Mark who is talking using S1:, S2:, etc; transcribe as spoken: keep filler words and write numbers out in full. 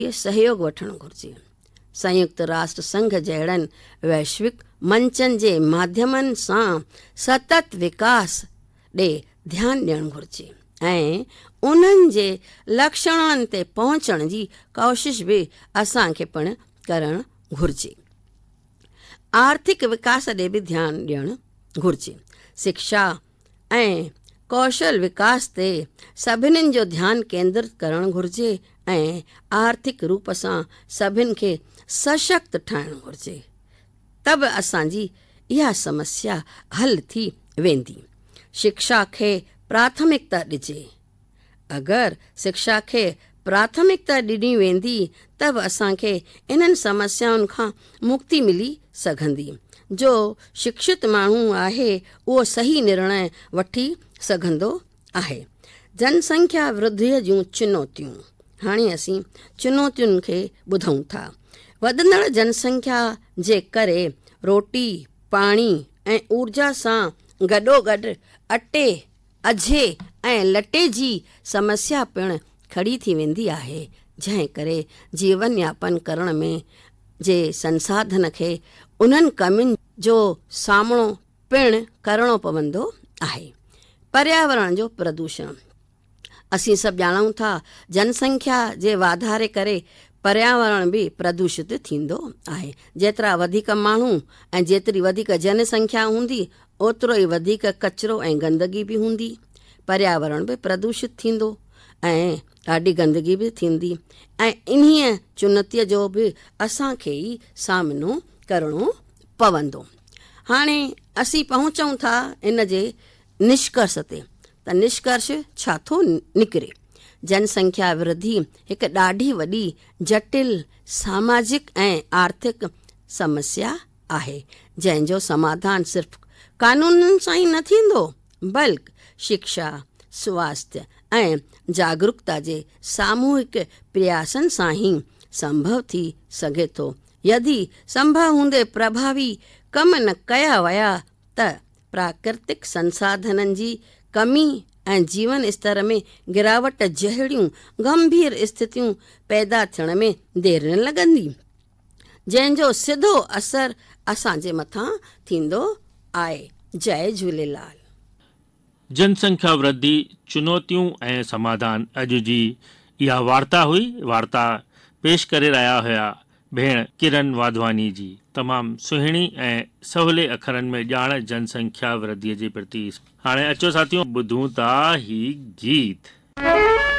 S1: इहे सहयोग वठणु घुरिजे। संयुक्त राष्ट्र संघ जहिड़नि वैश्विक मंचनि जे माध्यमनि सां सतत विकास ॾे ध्यानु ॾियणु घुरिजे ऐं उन्हनि जे लक्षणनि ते पहुचण जी कोशिश बि असांखे पिणु करणु घुरिजे। आर्थिक विकास ॾे बि ध्यानु ॾियणु घुरिजे। शिक्षा ऐं कौशल विकास ते सभिनीनि जो ध्यानु केंद्रित करणु घुरिजे ऐं आर्थिक रूप सां सभिनि खे सशक्त ठाहिणु घुरिजे। त बि असांजी इहा समस्या हल थी वेंदी। शिक्षा खे प्राथमिकता ॾिजे। अगरि शिक्षा खे प्राथमिकता ॾिनी वेंदी त बि असांखे इन्हनि समस्याउनि खां मुक्ति मिली सघंदी। जो शिक्षित माण्हू आहे उहो सही निर्णय वठी सघंदो आहे। जनसंख्या वृद्धिअ जूं चुनौतियूं। हाणे असीं चुनौतियुनि खे ॿुधूं था। वधंदड़ जनसंख्या जे करे रोटी पाणी ऐं ऊर्जा सां गॾोगॾु अटे अझे ऐं लटे जी समस्या पिणु खड़ी थी वेंदी आहे, जंहिं करे जीवन यापन करण में जे संसाधन खे उन्हनि कमियुनि जो सामनो पिणु करणो पवंदो आहे। पर्यावरण जो प्रदूषण। असीं सभु ॼाणूं था जनसंख्या जे वाधारे करे पर्यावरण बि प्रदूषित थींदो आहे। जेतिरा वधीक माण्हू ऐं जेतिरी वधीक जनसंख्या हूंदी ओतिरो ई वधीक कचिरो ऐं गंदगी बि हूंदी। पर्यावरण बि प्रदूषित थींदो ऐं ॾाढी गंदगी बि थींदी ऐं इन्हीअ चुनौतीअ जो बि असांखे ई सामनो करणो पवंदो। हाणे असीं पहुचूं था इन जे निष्कर्ष ते। त निष्कर्ष छा थो निकिरे? जनसंख्या वृद्धि हिकु ॾाढी वॾी जटिल सामाजिक ऐं आर्थिक समस्या आहे, जंहिंजो समाधान सिर्फ़ु कानूननि सां ई न थींदो, बल्कि शिक्षा, स्वास्थ्य ऐं जागरूकता जे सामूहिक प्रयासनि सां ई संभव थी सघे थो। यदि संभव हूंदे प्रभावी कम न कया विया त प्राकृतिक संसाधननि जी कमी ऐं जीवन स्तर में गिरावट जहिड़ियूं गंभीर स्थितियूं पैदा थियण में देरि न लॻंदी, जंहिंजो सिधो असरु असांजे मथां थींदो आहे। जय झूलेलाल।
S2: जनसंख्या वृद्धि, चुनौतियूं ऐं समाधान अॼु जी इहा वार्ता हुई। वार्ता पेश करे रहिया हुआ भेण किरण वाधवानी जी। तमामु सुहिणी ऐं सवले अखरनि में ॼाण जनसंख्या वृद्धि जे प्रति। हाणे अचो साथियों ॿुधूं था ही गीत।